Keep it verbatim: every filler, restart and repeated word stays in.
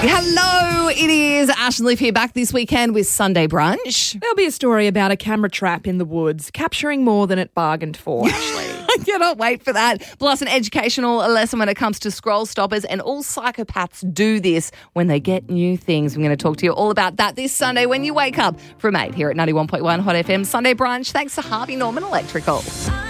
Hello, it is Ash and Liv here back this weekend with Sunday Brunch. There'll be a story about a camera trap in the woods, capturing more than it bargained for, actually. I cannot wait for that. Plus an educational lesson when it comes to scroll stoppers, and all psychopaths do this when they get new things. I'm going to talk to you all about that this Sunday when you wake up from eight here at ninety-one point one Hot F M Sunday Brunch. Thanks to Harvey Norman Electrical.